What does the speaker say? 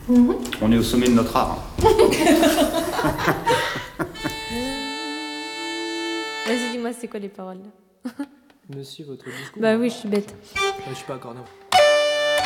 On est au sommet de notre art. Vas-y, dis-moi, c'est quoi les paroles là? Monsieur, votre discours. Bah oui, je suis bête. Je suis pas encore là.